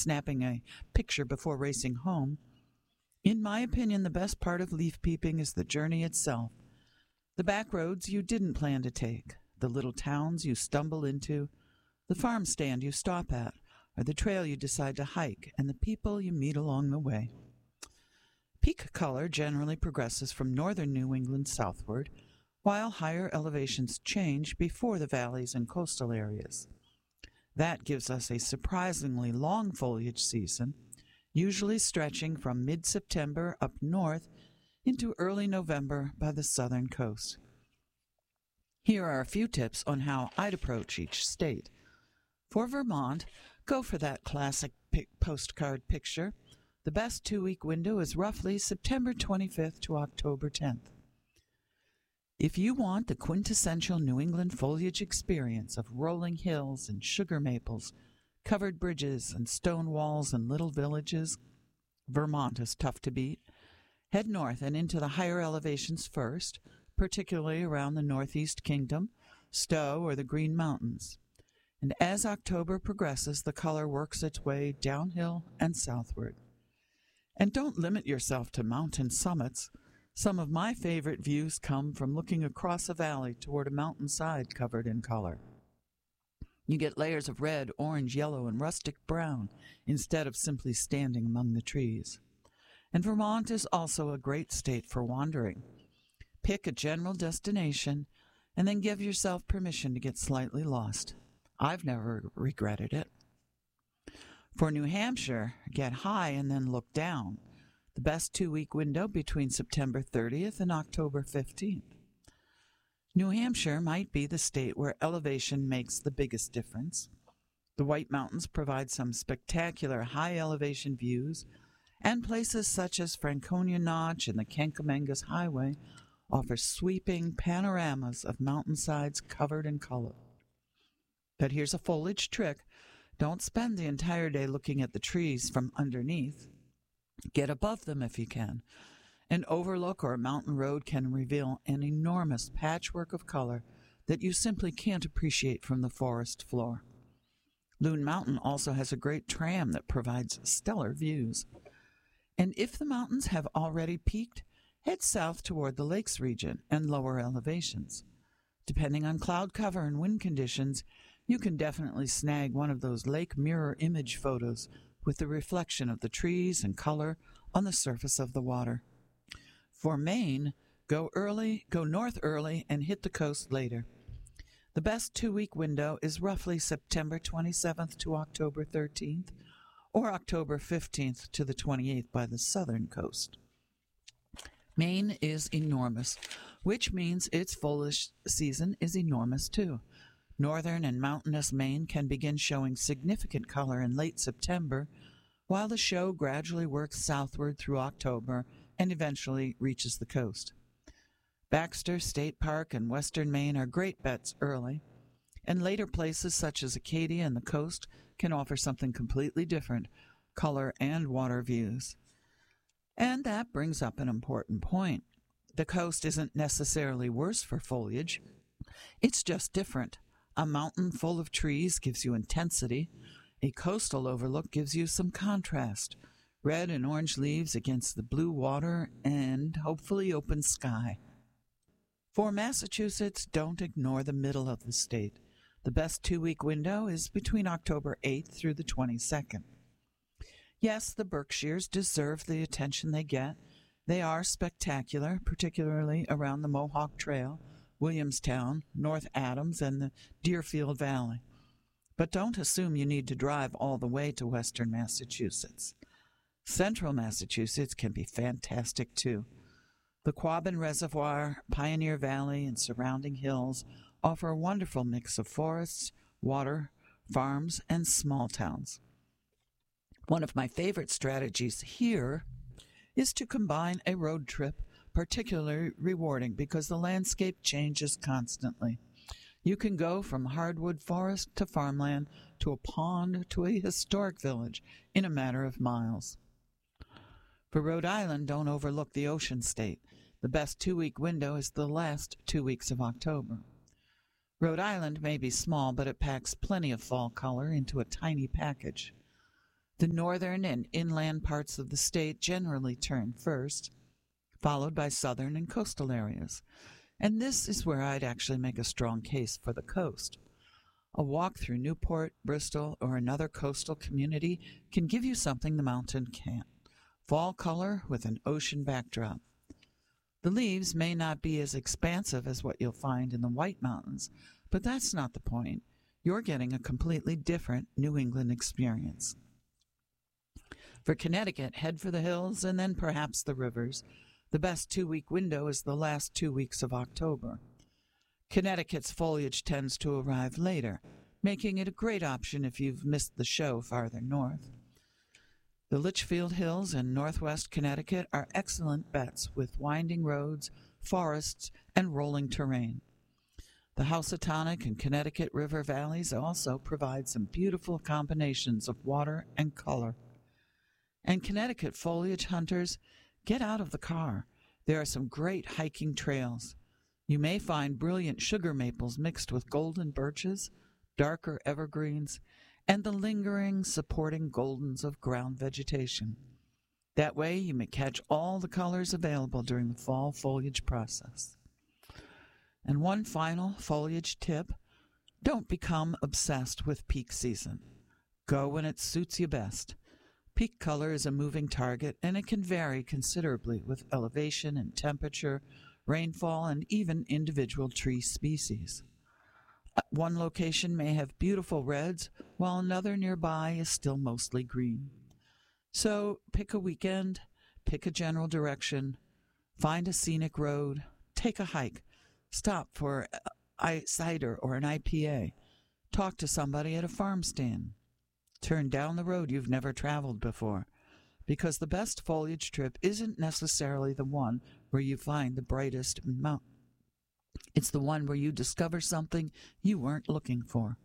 snapping a picture before racing home. In my opinion, the best part of leaf peeping is the journey itself. The back roads you didn't plan to take, the little towns you stumble into, the farm stand you stop at, or the trail you decide to hike, and the people you meet along the way. Peak color generally progresses from northern New England southward, while higher elevations change before the valleys and coastal areas. That gives us a surprisingly long foliage season, usually stretching from mid-September up north into early November by the southern coast. Here are a few tips on how I'd approach each state. For Vermont, go for that classic postcard picture. The best 2-week window is roughly September 25th to October 10th. If you want the quintessential New England foliage experience of rolling hills and sugar maples, covered bridges and stone walls and little villages, Vermont is tough to beat. Head north and into the higher elevations first, particularly around the Northeast Kingdom, Stowe, or the Green Mountains. And as October progresses, the color works its way downhill and southward. And don't limit yourself to mountain summits. Some of my favorite views come from looking across a valley toward a mountainside covered in color. You get layers of red, orange, yellow, and rustic brown instead of simply standing among the trees. And Vermont is also a great state for wandering. Pick a general destination and then give yourself permission to get slightly lost. I've never regretted it. For New Hampshire, get high and then look down. The best 2-week window between September 30th and October 15th. New Hampshire might be the state where elevation makes the biggest difference. The White Mountains provide some spectacular high-elevation views, and places such as Franconia Notch and the Kankomangas Highway offer sweeping panoramas of mountainsides covered in color. But here's a foliage trick. Don't spend the entire day looking at the trees from underneath. Get above them if you can. An overlook or a mountain road can reveal an enormous patchwork of color that you simply can't appreciate from the forest floor. Loon Mountain also has a great tram that provides stellar views. And if the mountains have already peaked, head south toward the lakes region and lower elevations. Depending on cloud cover and wind conditions, you can definitely snag one of those lake mirror image photos with the reflection of the trees and color on the surface of the water. For Maine, go north early and hit the coast later. The best 2-week window is roughly September 27th to October 13th, or October 15th to the 28th by the southern coast. Maine is enormous, which means its foliage season is enormous too. Northern and mountainous Maine can begin showing significant color in late September, while the show gradually works southward through October and eventually reaches the coast. Baxter State Park and western Maine are great bets early, and later places such as Acadia and the coast can offer something completely different, color and water views. And that brings up an important point. The coast isn't necessarily worse for foliage. It's just different. A mountain full of trees gives you intensity. A coastal overlook gives you some contrast. Red and orange leaves against the blue water and hopefully open sky. For Massachusetts, don't ignore the middle of the state. The best 2-week window is between October 8th through the 22nd. Yes, the Berkshires deserve the attention they get. They are spectacular, particularly around the Mohawk Trail, Williamstown, North Adams, and the Deerfield Valley. But don't assume you need to drive all the way to western Massachusetts. Central Massachusetts can be fantastic too. The Quabbin Reservoir, Pioneer Valley, and surrounding hills offer a wonderful mix of forests, water, farms, and small towns. One of my favorite strategies here is to combine a road trip, particularly rewarding because the landscape changes constantly. You can go from hardwood forest to farmland to a pond to a historic village in a matter of miles. For Rhode Island, don't overlook the Ocean State. The best 2-week window is the last 2 weeks of October. Rhode Island may be small, but it packs plenty of fall color into a tiny package. The northern and inland parts of the state generally turn first, followed by southern and coastal areas. And this is where I'd actually make a strong case for the coast. A walk through Newport, Bristol, or another coastal community can give you something the mountain can't. Fall color with an ocean backdrop. The leaves may not be as expansive as what you'll find in the White Mountains, but that's not the point. You're getting a completely different New England experience. For Connecticut, head for the hills and then perhaps the rivers. The best 2-week window is the last 2 weeks of October. Connecticut's foliage tends to arrive later, making it a great option if you've missed the show farther north. The Litchfield Hills in northwest Connecticut are excellent bets with winding roads, forests, and rolling terrain. The Housatonic and Connecticut River valleys also provide some beautiful combinations of water and color. And Connecticut foliage hunters, get out of the car. There are some great hiking trails. You may find brilliant sugar maples mixed with golden birches, darker evergreens, and the lingering, supporting goldens of ground vegetation. That way you may catch all the colors available during the fall foliage process. And one final foliage tip, don't become obsessed with peak season. Go when it suits you best. Peak color is a moving target, and it can vary considerably with elevation and temperature, rainfall, and even individual tree species. One location may have beautiful reds, while another nearby is still mostly green. So pick a weekend, pick a general direction, find a scenic road, take a hike, stop for a cider or an IPA, talk to somebody at a farm stand, turn down the road you've never traveled before, because the best foliage trip isn't necessarily the one where you find the brightest mountain. It's the one where you discover something you weren't looking for.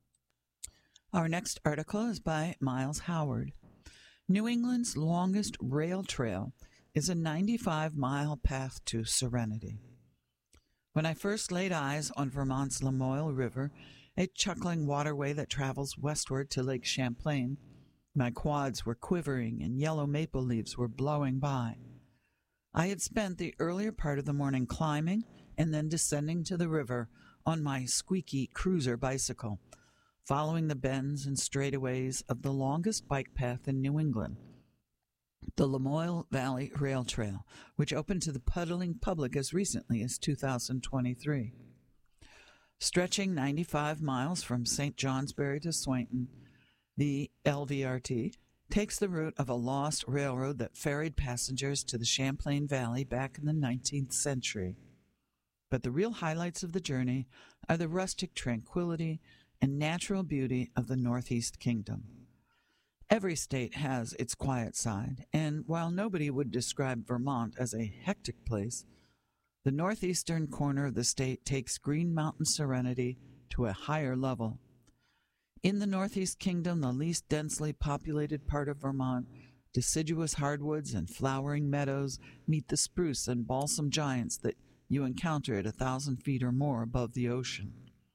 Our next article is by Miles Howard. New England's longest rail trail is a 95-mile path to serenity. When I first laid eyes on Vermont's Lamoille River, a chuckling waterway that travels westward to Lake Champlain, my quads were quivering and yellow maple leaves were blowing by. I had spent the earlier part of the morning climbing and then descending to the river on my squeaky cruiser bicycle, following the bends and straightaways of the longest bike path in New England, the Lamoille Valley Rail Trail, which opened to the puddling public as recently as 2023. Stretching 95 miles from St. Johnsbury to Swainton, the LVRT takes the route of a lost railroad that ferried passengers to the Champlain Valley back in the 19th century. But the real highlights of the journey are the rustic tranquility and natural beauty of the Northeast Kingdom. Every state has its quiet side, and while nobody would describe Vermont as a hectic place, the northeastern corner of the state takes Green Mountain serenity to a higher level. In the Northeast Kingdom, the least densely populated part of Vermont, deciduous hardwoods and flowering meadows meet the spruce and balsam giants that you encounter at 1,000 feet or more above the ocean.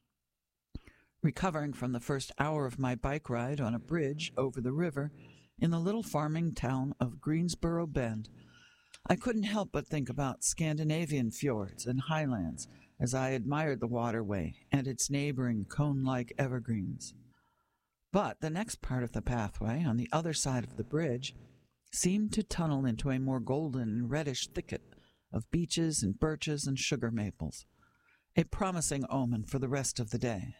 Recovering from the first hour of my bike ride on a bridge over the river in the little farming town of Greensboro Bend, I couldn't help but think about Scandinavian fjords and highlands as I admired the waterway and its neighboring cone-like evergreens. But the next part of the pathway, on the other side of the bridge, seemed to tunnel into a more golden and reddish thicket of beeches and birches and sugar maples, a promising omen for the rest of the day.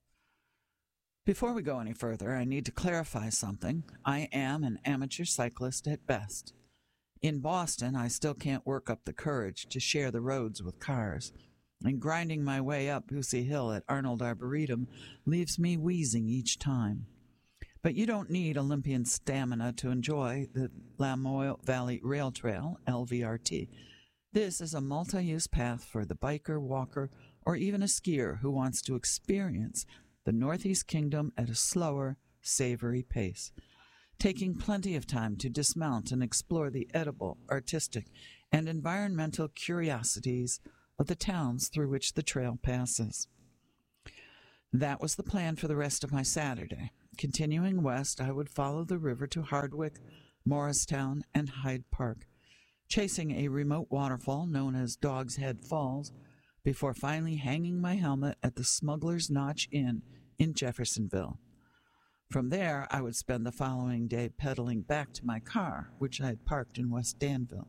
Before we go any further, I need to clarify something. I am an amateur cyclist at best. In Boston, I still can't work up the courage to share the roads with cars, and grinding my way up Goosey Hill at Arnold Arboretum leaves me wheezing each time. But you don't need Olympian stamina to enjoy the Lamoille Valley Rail Trail, LVRT. This is a multi-use path for the biker, walker, or even a skier who wants to experience the Northeast Kingdom at a slower, savory pace, taking plenty of time to dismount and explore the edible, artistic, and environmental curiosities of the towns through which the trail passes. That was the plan for the rest of my Saturday. Continuing west, I would follow the river to Hardwick, Morristown, and Hyde Park, chasing a remote waterfall known as Dog's Head Falls, before finally hanging my helmet at the Smuggler's Notch Inn in Jeffersonville. From there, I would spend the following day pedaling back to my car, which I had parked in West Danville.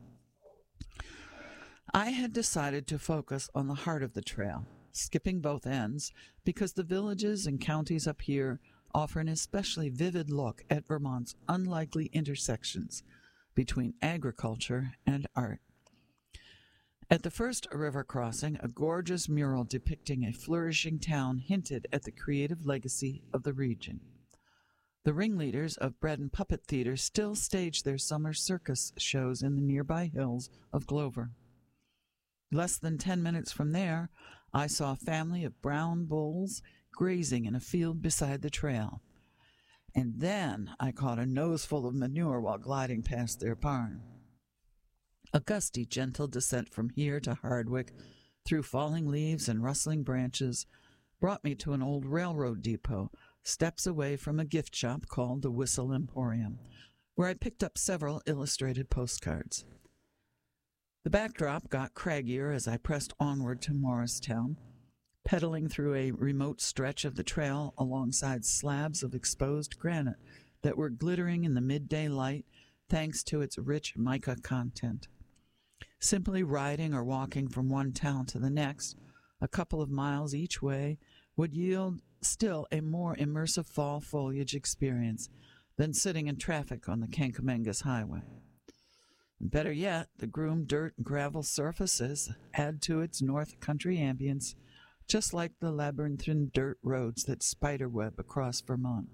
I had decided to focus on the heart of the trail, skipping both ends, because the villages and counties up here offer an especially vivid look at Vermont's unlikely intersections between agriculture and art. At the first river crossing, a gorgeous mural depicting a flourishing town hinted at the creative legacy of the region. The ringleaders of Bread and Puppet Theater still stage their summer circus shows in the nearby hills of Glover. Less than 10 minutes from there, I saw a family of brown bulls grazing in a field beside the trail. And then I caught a noseful of manure while gliding past their barn. A gusty, gentle descent from here to Hardwick, through falling leaves and rustling branches, brought me to an old railroad depot, steps away from a gift shop called the Whistle Emporium, where I picked up several illustrated postcards. The backdrop got craggier as I pressed onward to Morristown, pedaling through a remote stretch of the trail alongside slabs of exposed granite that were glittering in the midday light thanks to its rich mica content. Simply riding or walking from one town to the next, a couple of miles each way, would yield still a more immersive fall foliage experience than sitting in traffic on the Kankamengus Highway. And better yet, the groomed dirt and gravel surfaces add to its north country ambience, just like the labyrinthine dirt roads that spiderweb across Vermont.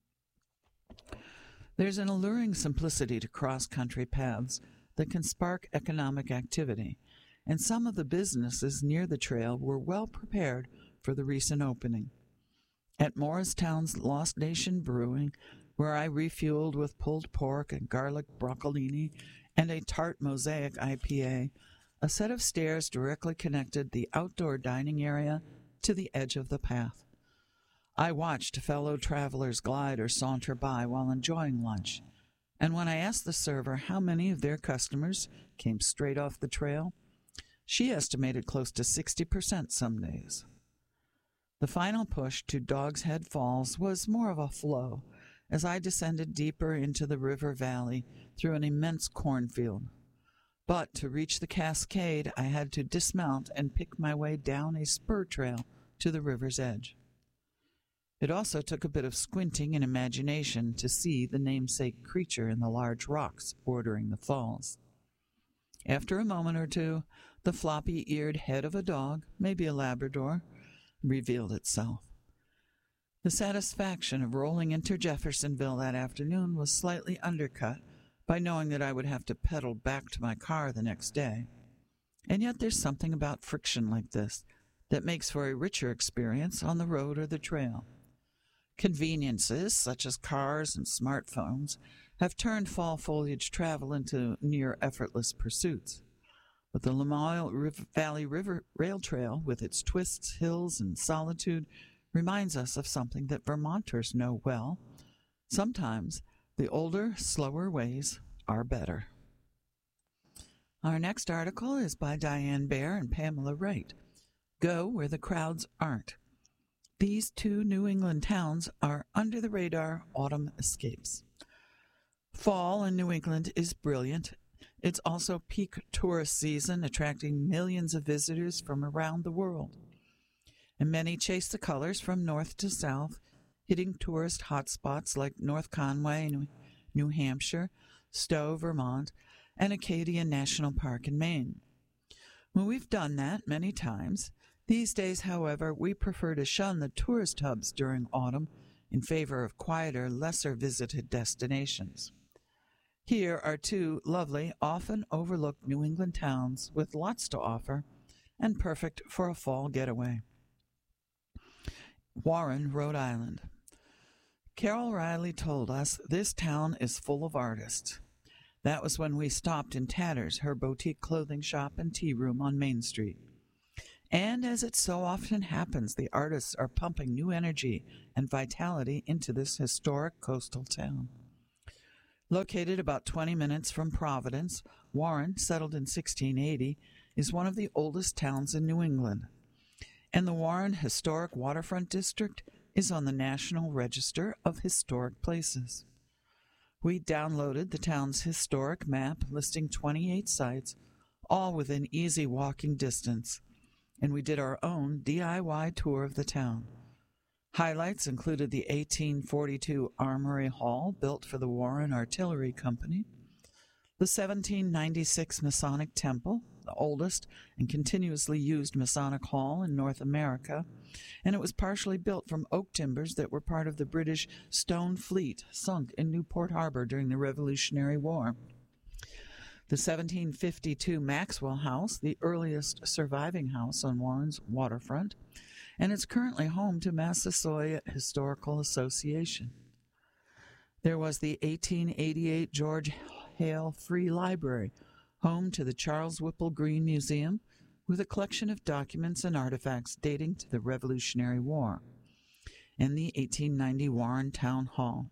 There's an alluring simplicity to cross-country paths that can spark economic activity, and some of the businesses near the trail were well prepared for the recent opening. At Morristown's Lost Nation Brewing, where I refueled with pulled pork and garlic broccolini and a tart mosaic IPA, a set of stairs directly connected the outdoor dining area to the edge of the path. I watched fellow travelers glide or saunter by while enjoying lunch, and when I asked the server how many of their customers came straight off the trail, she estimated close to 60% some days. The final push to Dog's Head Falls was more of a flow, as I descended deeper into the river valley through an immense cornfield. But to reach the cascade, I had to dismount and pick my way down a spur trail to the river's edge. It also took a bit of squinting and imagination to see the namesake creature in the large rocks bordering the falls. After a moment or two, the floppy-eared head of a dog, maybe a Labrador, revealed itself. The satisfaction of rolling into Jeffersonville that afternoon was slightly undercut by knowing that I would have to pedal back to my car the next day. And yet there's something about friction like this that makes for a richer experience on the road or the trail. Conveniences, such as cars and smartphones, have turned fall foliage travel into near-effortless pursuits. But the Lamoille Valley River Rail Trail, with its twists, hills, and solitude, reminds us of something that Vermonters know well. Sometimes the older, slower ways are better. Our next article is by Diane Baer and Pamela Wright. Go where the crowds aren't. These two New England towns are under-the-radar autumn escapes. Fall in New England is brilliant. It's also peak tourist season, attracting millions of visitors from around the world. And many chase the colors from north to south, hitting tourist hotspots like North Conway, New Hampshire, Stowe, Vermont, and Acadia National Park in Maine. Well, we've done that many times. These days, however, we prefer to shun the tourist hubs during autumn in favor of quieter, lesser-visited destinations. Here are two lovely, often overlooked New England towns with lots to offer and perfect for a fall getaway. Warren, Rhode Island. Carol Riley told us this town is full of artists. That was when we stopped in Tatters, her boutique clothing shop and tea room on Main Street. And as it so often happens, the artists are pumping new energy and vitality into this historic coastal town. Located about 20 minutes from Providence, Warren, settled in 1680, is one of the oldest towns in New England. And the Warren Historic Waterfront District is on the National Register of Historic Places. We downloaded the town's historic map listing 28 sites, all within easy walking distance, and we did our own DIY tour of the town. Highlights included the 1842 Armory Hall built for the Warren Artillery Company, the 1796 Masonic Temple, the oldest and continuously used Masonic Hall in North America, and it was partially built from oak timbers that were part of the British Stone Fleet sunk in Newport Harbor during the Revolutionary War. The 1752 Maxwell House, the earliest surviving house on Warren's waterfront, and it's currently home to Massasoit Historical Association. There was the 1888 George Hale Free Library, home to the Charles Whipple Green Museum, with a collection of documents and artifacts dating to the Revolutionary War, and the 1890 Warren Town Hall.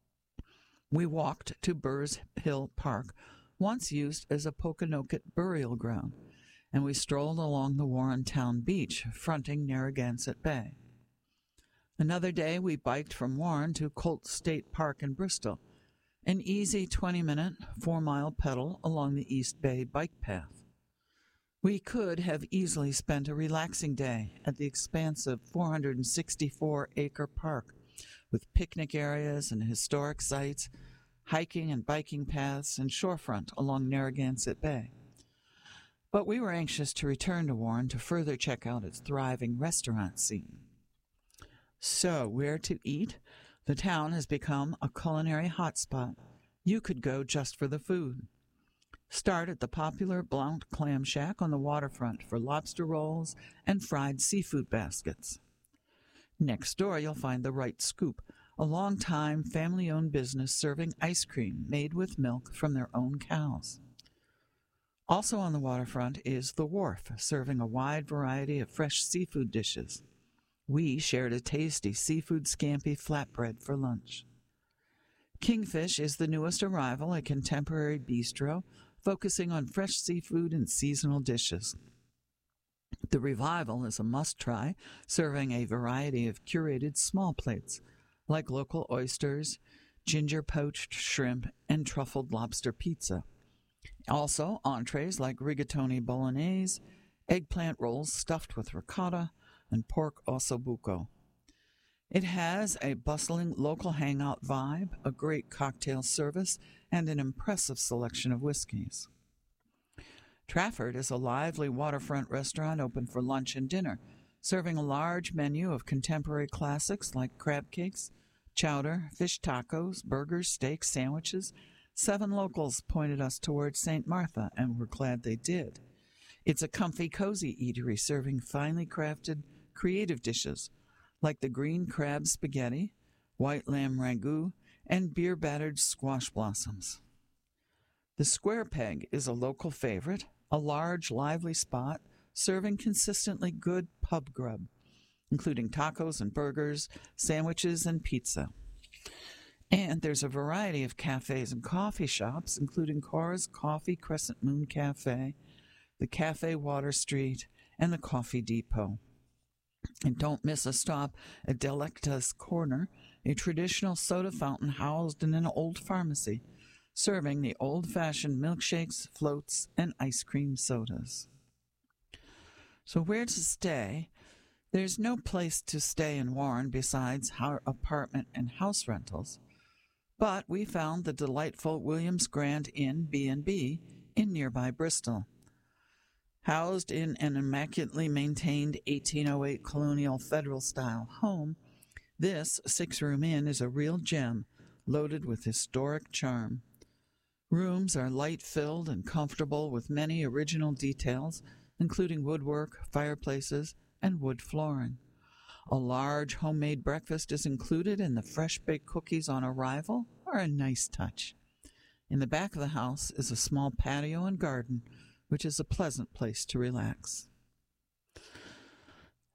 We walked to Burrs Hill Park, once used as a Pokanoket burial ground, and we strolled along the Warren Town Beach, fronting Narragansett Bay. Another day, we biked from Warren to Colt State Park in Bristol, an easy 20-minute, 4-mile pedal along the East Bay bike path. We could have easily spent a relaxing day at the expansive 464-acre park, with picnic areas and historic sites, hiking and biking paths, and shorefront along Narragansett Bay. But we were anxious to return to Warren to further check out its thriving restaurant scene. So, where to eat? The town has become a culinary hotspot. You could go just for the food. Start at the popular Blount Clam Shack on the waterfront for lobster rolls and fried seafood baskets. Next door, you'll find the Right Scoop, a long-time family-owned business serving ice cream made with milk from their own cows. Also on the waterfront is The Wharf, serving a wide variety of fresh seafood dishes. We shared a tasty seafood scampi flatbread for lunch. Kingfish is the newest arrival, a contemporary bistro focusing on fresh seafood and seasonal dishes. The Revival is a must-try, serving a variety of curated small plates, like local oysters, ginger poached shrimp, and truffled lobster pizza. Also, entrees like rigatoni bolognese, eggplant rolls stuffed with ricotta, and pork ossobuco. It has a bustling local hangout vibe, a great cocktail service, and an impressive selection of whiskeys. Trafford is a lively waterfront restaurant open for lunch and dinner, serving a large menu of contemporary classics like crab cakes, chowder, fish tacos, burgers, steaks, sandwiches. 7 locals pointed us towards St. Martha, and we're glad they did. It's a comfy, cozy eatery serving finely crafted, creative dishes like the green crab spaghetti, white lamb ragout, and beer-battered squash blossoms. The Square Peg is a local favorite, a large, lively spot serving consistently good pub grub, including tacos and burgers, sandwiches, and pizza. And there's a variety of cafes and coffee shops, including Cora's Coffee Crescent Moon Cafe, the Cafe Water Street, and the Coffee Depot. And don't miss a stop at Delecta's Corner, a traditional soda fountain housed in an old pharmacy, serving the old-fashioned milkshakes, floats, and ice cream sodas. So where to stay? There's no place to stay in Warren besides our apartment and house rentals, but we found the delightful Williams Grand Inn B&B in nearby Bristol. Housed in an immaculately maintained 1808 colonial federal-style home, this 6-room inn is a real gem, loaded with historic charm. Rooms are light-filled and comfortable with many original details, including woodwork, fireplaces, and wood flooring. A large homemade breakfast is included, and the fresh-baked cookies on arrival are a nice touch. In the back of the house is a small patio and garden, which is a pleasant place to relax.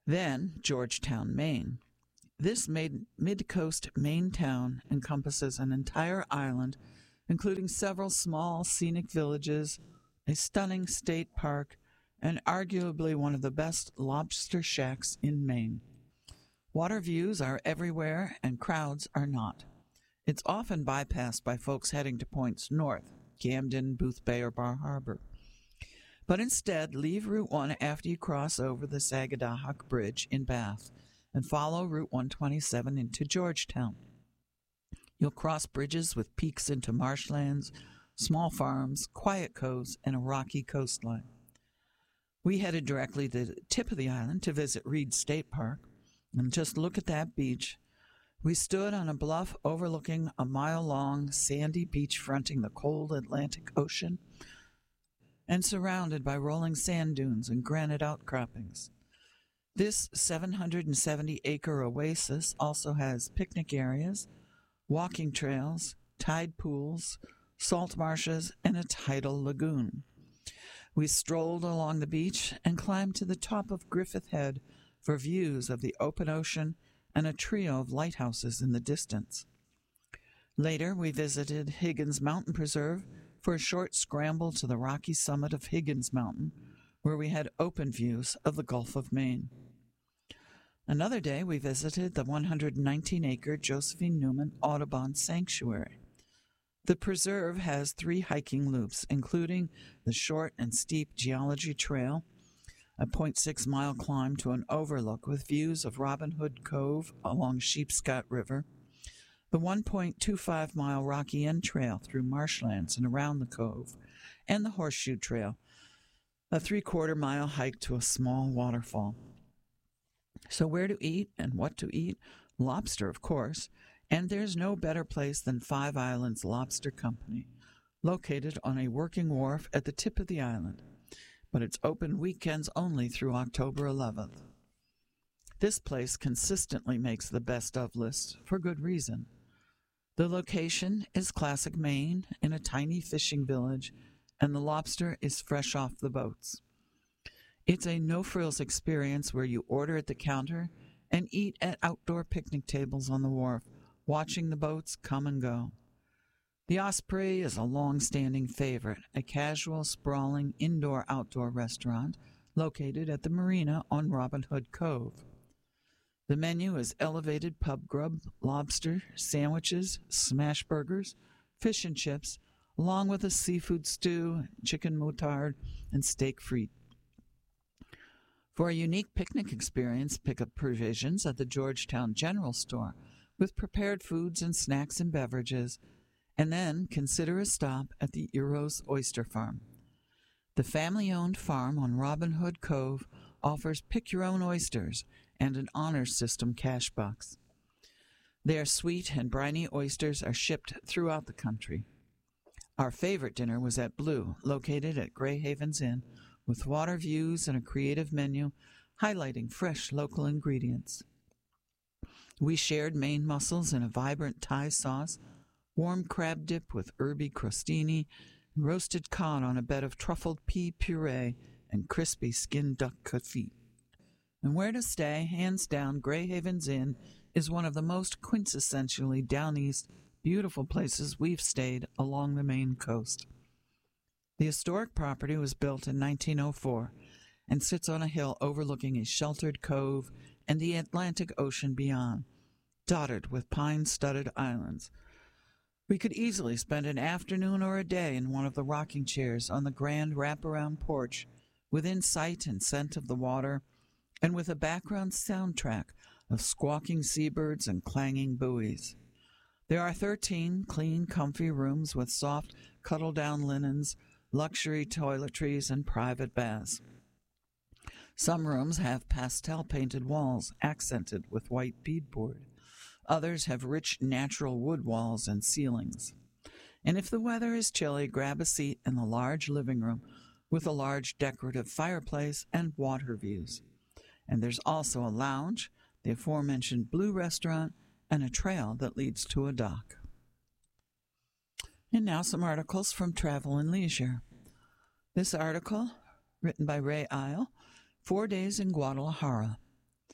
Then Georgetown, Maine. This mid-coast Maine town encompasses an entire island, including several small scenic villages, a stunning state park, and arguably one of the best lobster shacks in Maine. Water views are everywhere and crowds are not. It's often bypassed by folks heading to points north, Camden, Boothbay, or Bar Harbor. But instead, leave Route 1 after you cross over the Sagadahoc Bridge in Bath and follow Route 127 into Georgetown. You'll cross bridges with peaks into marshlands, small farms, quiet coves, and a rocky coastline. We headed directly to the tip of the island to visit Reed State Park, and just look at that beach. We stood on a bluff overlooking a mile-long sandy beach fronting the cold Atlantic Ocean and surrounded by rolling sand dunes and granite outcroppings. This 770-acre oasis also has picnic areas, walking trails, tide pools, salt marshes, and a tidal lagoon. We strolled along the beach and climbed to the top of Griffith Head for views of the open ocean and a trio of lighthouses in the distance. Later, we visited Higgins Mountain Preserve for a short scramble to the rocky summit of Higgins Mountain, where we had open views of the Gulf of Maine. Another day, we visited the 119-acre Josephine Newman Audubon Sanctuary. The preserve has 3 hiking loops, including the short and steep Geology Trail, a 0.6-mile climb to an overlook with views of Robin Hood Cove along Sheepscot River, the 1.25-mile Rocky End Trail through marshlands and around the cove, and the Horseshoe Trail, a 3/4-mile hike to a small waterfall. So where to eat and what to eat? Lobster, of course, and there's no better place than Five Islands Lobster Company, located on a working wharf at the tip of the island, but it's open weekends only through October 11th. This place consistently makes the best of lists for good reason. The location is classic Maine in a tiny fishing village, and the lobster is fresh off the boats. It's a no-frills experience where you order at the counter and eat at outdoor picnic tables on the wharf, watching the boats come and go. The Osprey is a long-standing favorite, a casual, sprawling indoor-outdoor restaurant located at the marina on Robin Hood Cove. The menu is elevated pub grub, lobster, sandwiches, smash burgers, fish and chips, along with a seafood stew, chicken moutarde, and steak frite. For a unique picnic experience, pick up provisions at the Georgetown General Store with prepared foods and snacks and beverages, and then consider a stop at the Eros Oyster Farm. The family-owned farm on Robin Hood Cove offers pick-your-own oysters and an honor system cash box. Their sweet and briny oysters are shipped throughout the country. Our favorite dinner was at Blue, located at Grey Havens Inn, with water views and a creative menu highlighting fresh local ingredients. We shared Maine mussels in a vibrant Thai sauce, warm crab dip with herby crostini, and roasted cod on a bed of truffled pea puree and crispy skinned duck confit. And where to stay, hands down, Grey Havens Inn is one of the most quintessentially down east, beautiful places we've stayed along the Maine coast. The historic property was built in 1904 and sits on a hill overlooking a sheltered cove and the Atlantic Ocean beyond, dotted with pine-studded islands. We could easily spend an afternoon or a day in one of the rocking chairs on the grand wraparound porch, within sight and scent of the water, and with a background soundtrack of squawking seabirds and clanging buoys. There are 13 clean, comfy rooms with soft, cuddle-down linens, luxury toiletries, and private baths. Some rooms have pastel-painted walls accented with white beadboard. Others have rich natural wood walls and ceilings. And if the weather is chilly, grab a seat in the large living room with a large decorative fireplace and water views. And there's also a lounge, the aforementioned Blue restaurant, and a trail that leads to a dock. And now some articles from Travel and Leisure. This article, written by Ray Isle, 4 Days in Guadalajara.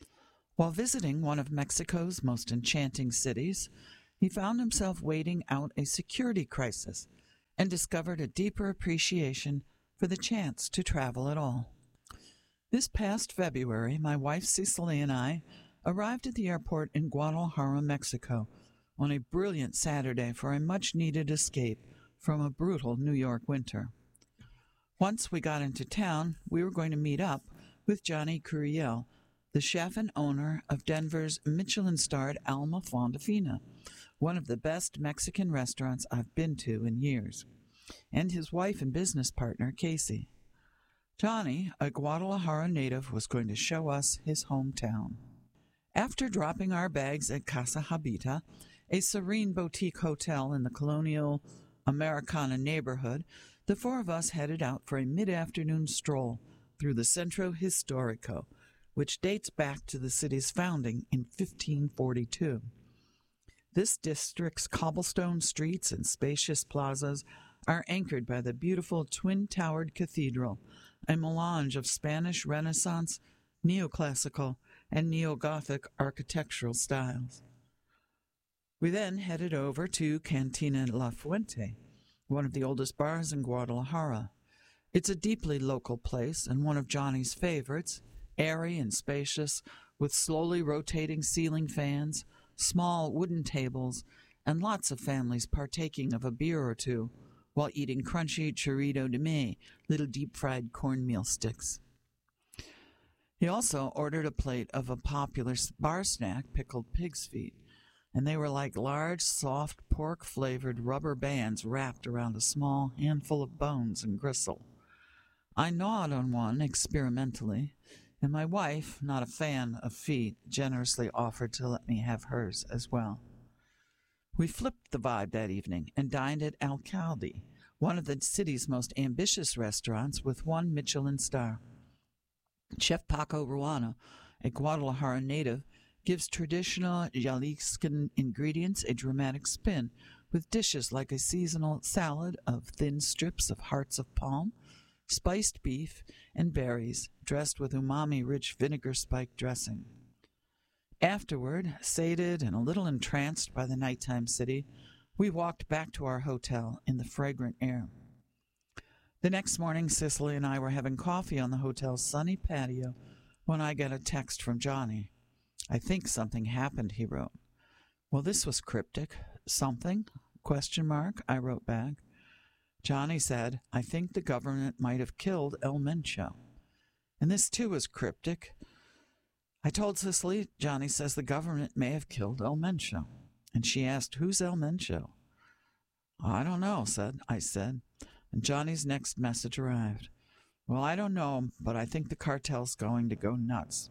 While visiting one of Mexico's most enchanting cities, he found himself waiting out a security crisis and discovered a deeper appreciation for the chance to travel at all. This past February, my wife Cicely and I arrived at the airport in Guadalajara, Mexico, on a brilliant Saturday for a much-needed escape from a brutal New York winter. Once we got into town, we were going to meet up with Johnny Curiel, the chef and owner of Denver's Michelin-starred Alma Fonda Fina, one of the best Mexican restaurants I've been to in years, and his wife and business partner, Casey. Johnny, a Guadalajara native, was going to show us his hometown. After dropping our bags at Casa Habita, a serene boutique hotel in the colonial Americana neighborhood, the four of us headed out for a mid-afternoon stroll through the Centro Histórico, which dates back to the city's founding in 1542. This district's cobblestone streets and spacious plazas are anchored by the beautiful twin-towered cathedral, a melange of Spanish Renaissance, neoclassical, and neo-Gothic architectural styles. We then headed over to Cantina La Fuente, one of the oldest bars in Guadalajara. It's a deeply local place and one of Johnny's favorites, airy and spacious, with slowly rotating ceiling fans, small wooden tables, and lots of families partaking of a beer or two while eating crunchy churrito de me, little deep-fried cornmeal sticks. He also ordered a plate of a popular bar snack, pickled pig's feet, and they were like large, soft, pork-flavored rubber bands wrapped around a small handful of bones and gristle. I gnawed on one experimentally, and my wife, not a fan of feet, generously offered to let me have hers as well. We flipped the vibe that evening and dined at Alcalde, one of the city's most ambitious restaurants with one Michelin star. Chef Paco Ruano, a Guadalajara native, gives traditional Jaliscan ingredients a dramatic spin, with dishes like a seasonal salad of thin strips of hearts of palm, spiced beef, and berries, dressed with umami-rich vinegar-spiked dressing. Afterward, sated and a little entranced by the nighttime city, we walked back to our hotel in the fragrant air. The next morning, Cicely and I were having coffee on the hotel's sunny patio when I got a text from Johnny. "I think something happened," he wrote. Well, this was cryptic. "Something?" ? I wrote back. Johnny said, "I think the government might have killed El Mencho." And this, too, was cryptic. I told Cicely, "Johnny says the government may have killed El Mencho." And she asked, "Who's El Mencho?" "I don't know," I said. And Johnny's next message arrived. "Well, I don't know, but I think the cartel's going to go nuts."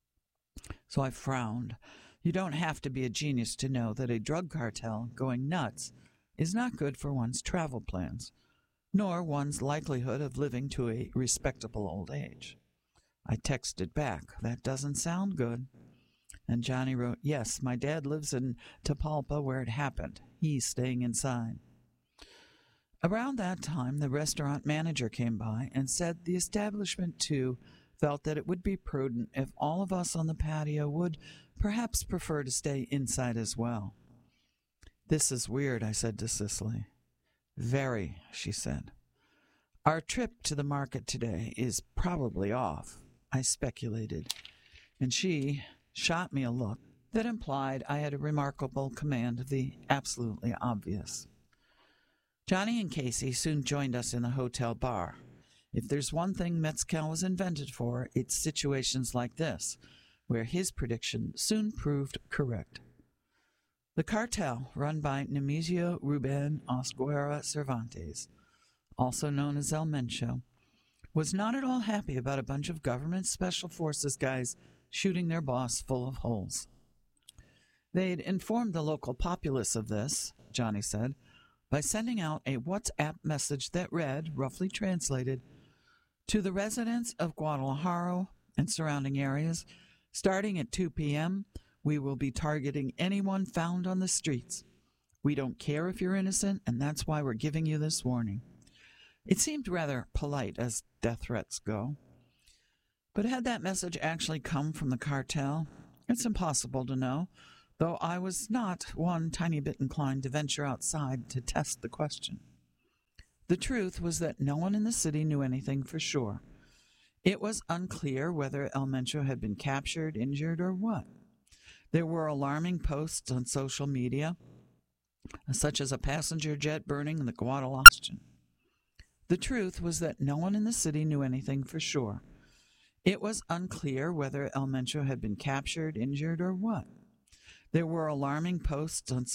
So I frowned. You don't have to be a genius to know that a drug cartel going nuts is not good for one's travel plans, nor one's likelihood of living to a respectable old age. I texted back, "That doesn't sound good." And Johnny wrote, "Yes, my dad lives in Tapalpa where it happened. He's staying inside." Around that time, the restaurant manager came by and said the establishment, too, felt that it would be prudent if all of us on the patio would perhaps prefer to stay inside as well. "This is weird," I said to Cicely. "Very," she said. "Our trip to the market today is probably off," I speculated, and she shot me a look that implied I had a remarkable command of the absolutely obvious. Johnny and Casey soon joined us in the hotel bar. If there's one thing Mezcal was invented for, it's situations like this, where his prediction soon proved correct. The cartel, run by Nemesio Ruben Osguera Cervantes, also known as El Mencho, was not at all happy about a bunch of government special forces guys shooting their boss full of holes. They'd informed the local populace of this, Johnny said, by sending out a WhatsApp message that read, roughly translated, "To the residents of Guadalajara and surrounding areas, starting at 2 p.m., we will be targeting anyone found on the streets. We don't care if you're innocent, and that's why we're giving you this warning." It seemed rather polite as death threats go. But had that message actually come from the cartel? It's impossible to know, though I was not one tiny bit inclined to venture outside to test the question. The truth was that no one in the city knew anything for sure. It was unclear whether El Mencho had been captured, injured, or what. There were alarming posts on social media, such as a passenger jet burning in the Guadalajara. The truth was that no one in the city knew anything for sure. It was unclear whether El Mencho had been captured, injured, or what. There were alarming posts on